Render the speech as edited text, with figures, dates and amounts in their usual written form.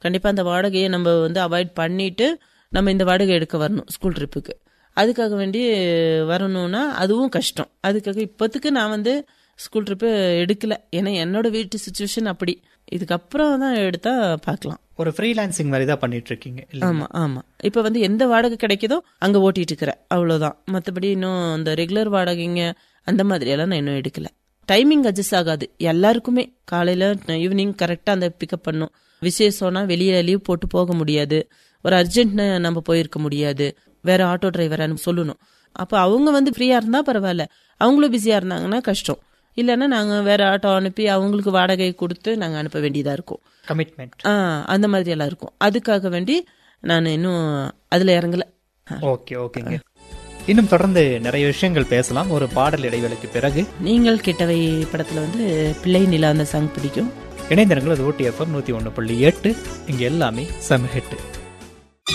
கண்டிப்பா அந்த வாடகையை நம்ம அவாய்ட் பண்ணிட்டு நம்ம இந்த வாடகை எடுக்க வரணும் ஸ்கூல் ட்ரிப்புக்கு. அதுக்காக வேண்டி வரணும்னா அதுவும் கஷ்டம். அதுக்காக இப்போத்துக்கு நான் ஸ்கூல் ட்ரிப்பு எடுக்கல. ஏன்னா என்னோட வீட்டு சுச்சுவேஷன் அப்படி. இதுக்கப்புறம் தான் எடுத்தா பார்க்கலாம். ஒரு ஃப்ரீலான்சிங் மாதிரி தான் பண்ணிட்டு இருக்கீங்க. ஆமா ஆமா. இப்ப எந்த வாடகை கிடைக்குதோ அங்க ஓட்டிட்டு இருக்கிறேன், அவ்வளவுதான். மற்றபடி இன்னும் அந்த ரெகுலர் வாடகைங்க அந்த மாதிரி எல்லாம் நான் இன்னும் எடுக்கல. டைமிங் அட்ஜஸ்ட் ஆகாது எல்லாருக்குமே. காலையில ஈவினிங் கரெக்டா அந்த பிக்கப் பண்ணும். விசேஷம்னா வெளியில லீவ் போட்டு போக முடியாது. ஒரு அர்ஜென்ட்னு நம்ம போயிருக்க முடியாது. வேற ஆட்டோ டிரைவரானு சொல்லணும். அப்ப அவங்க ஃப்ரீயா இருந்தா பரவாயில்ல, அவங்களும் பிஸியா இருந்தாங்கன்னா கஷ்டம். இல்லைன்னா நாங்க வேற ஆட்டோ அனுப்பி அவங்களுக்கு வாடகை கொடுத்து நாங்க அனுப்ப வேண்டியதா இருக்கும். கமிட்மெண்ட் அந்த மாதிரி எல்லாம் இருக்கும். அதுக்காக வேண்டி நான் இன்னும் அதுல இறங்கல. ஓகேங்க. இன்னும் தொடர்ந்து நிறைய விஷயங்கள் பேசலாம் ஒரு பாடல் இடைவேளைக்கு பிறகு. நீங்கள் கிட்டவை படத்துல பிள்ளை நிலா அந்த சாங் பிடிக்கும். இணைந்திருங்கள். அது OTFM 101.8. இங்க எல்லாமே செம ஹிட்.